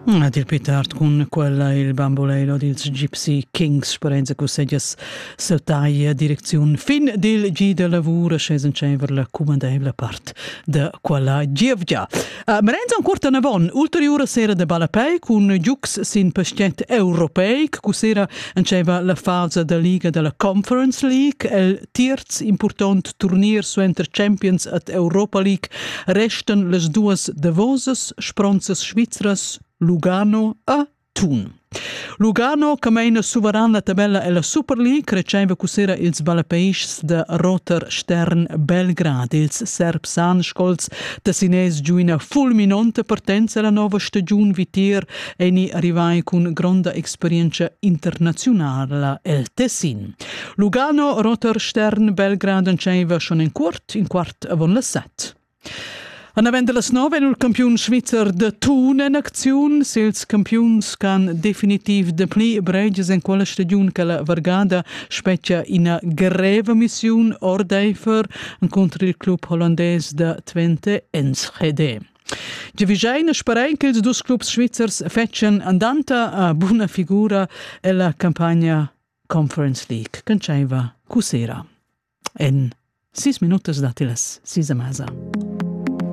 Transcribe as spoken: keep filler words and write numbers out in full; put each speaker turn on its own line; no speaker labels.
Ad il Pitart con quella il bamboleo del Gypsy Kings speranza che seggias saltai direzione fin del G de lavoro scesen cever la comandevole part de quella gievgia. Uh, Merenza ancora una bon ulteriore sera de Balapei con giux sin pastet europei che sera anceva la fase de Liga della Conference League el terz important turnier suenter Champions at Europa League restan les duas devoses spronzes svizras Lugano a Thun. Lugano cammina sovrana la tabella e la Super League riceve cosera ils balapeisch de Roter Stern Belgrad. Ils serbs anscolz da sines giuina fulminante partenza la nova stagione vitier e ni arrivai con grande esperienza internazionale el Tessin. Lugano Roter Stern Belgrad anceva schon in quart, in quart avon la set. An avenda las nove il campion svizzer de Thun in azione, sils campions can definitiv de pli breges in quella stagione che la Vargada specchia in a greve mission ordeifer contro il club hollandes de Twente Enschede. Giavigeina sperei che i due clubs svizzers fecciano andanta a buona figura e la campagna Conference League canceva cusera. En sis minutos datiles, sis e mesa.